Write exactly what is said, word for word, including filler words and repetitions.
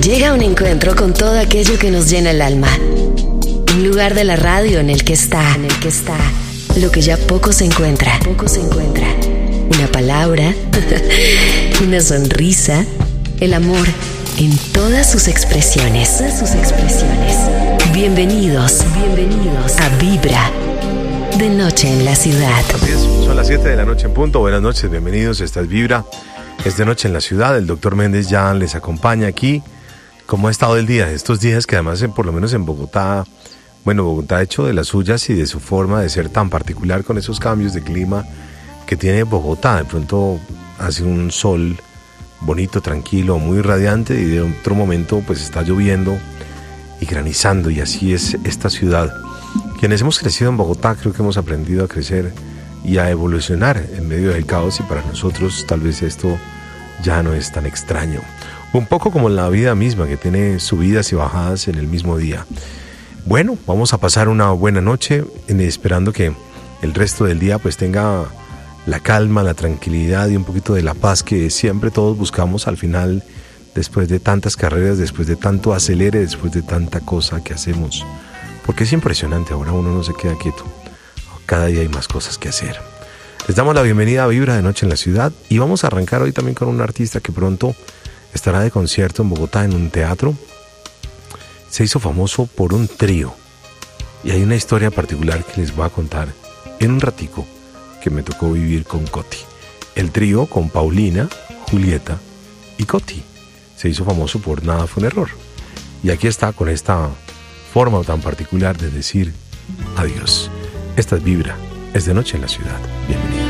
Llega un encuentro con todo aquello que nos llena el alma. Un lugar de la radio en el que está, en el que está lo que ya poco se encuentra. Poco se encuentra. Una palabra, una sonrisa, el amor en todas sus expresiones. Todas sus expresiones. Bienvenidos, bienvenidos a Vibra, de noche en la ciudad. Así es, son las siete de la noche en punto. Buenas noches, bienvenidos. Esta es Vibra, es de noche en la ciudad. El doctor Méndez ya les acompaña aquí. ¿Cómo ha estado el día? Estos días que además, por lo menos en Bogotá, bueno, Bogotá ha hecho de las suyas y de su forma de ser tan particular con esos cambios de clima que tiene Bogotá. De pronto hace un sol bonito, tranquilo, muy radiante, y de otro momento pues está lloviendo y granizando, y así es esta ciudad. Quienes hemos crecido en Bogotá creo que hemos aprendido a crecer y a evolucionar en medio del caos, y para nosotros tal vez esto ya no es tan extraño. Un poco como la vida misma, que tiene subidas y bajadas en el mismo día. Bueno, vamos a pasar una buena noche, esperando que el resto del día pues tenga la calma, la tranquilidad y un poquito de la paz que siempre todos buscamos al final, después de tantas carreras, después de tanto acelere, después de tanta cosa que hacemos. Porque es impresionante, ahora uno no se queda quieto. Cada día hay más cosas que hacer. Les damos la bienvenida a Vibra de Noche en la Ciudad, y vamos a arrancar hoy también con un artista que pronto estará de concierto en Bogotá en un teatro. Se hizo famoso por un trío, y hay una historia particular que les voy a contar en un ratico que me tocó vivir con Coti. El trío con Paulina, Julieta y Coti se hizo famoso por Nada fue un error, y aquí está con esta forma tan particular de decir adiós. Esta es Vibra, es de noche en la ciudad. Bienvenidos.